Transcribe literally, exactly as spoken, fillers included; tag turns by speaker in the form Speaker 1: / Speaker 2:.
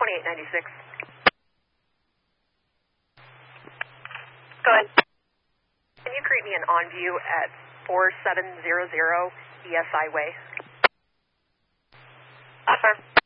Speaker 1: twenty-eight ninety-six. Go ahead. Can you create me an on view at four seven zero zero E S I Way? Affirm.